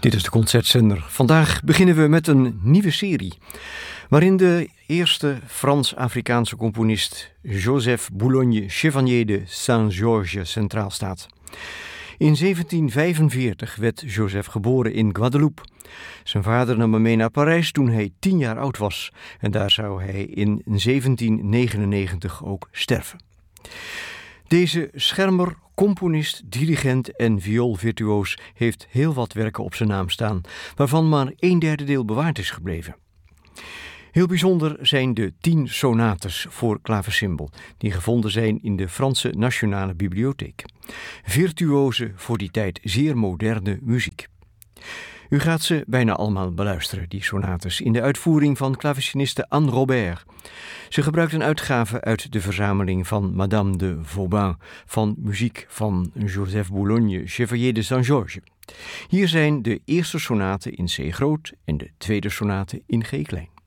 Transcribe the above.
Dit is de Concertzender. Vandaag beginnen we met een nieuwe serie, waarin de eerste Frans-Afrikaanse componist Joseph Boulogne Chevalier de Saint-Georges centraal staat. In 1745 werd Joseph geboren in Guadeloupe. Zijn vader nam hem mee naar Parijs toen hij 10 jaar oud was en daar zou hij in 1799 ook sterven. Deze schermer, componist, dirigent en vioolvirtuoos heeft heel wat werken op zijn naam staan, waarvan maar 1/3 bewaard is gebleven. Heel bijzonder zijn de 10 sonates voor klavecimbal, die gevonden zijn in de Franse Nationale Bibliotheek. Virtuoze, voor die tijd zeer moderne muziek. U gaat ze bijna allemaal beluisteren, die sonates, in de uitvoering van klaveciniste Anne Robert. Ze gebruikt een uitgave uit de verzameling van Madame de Vauban van muziek van Joseph Boulogne Chevalier de Saint-Georges. Hier zijn de eerste sonate in C groot en de tweede sonate in G klein.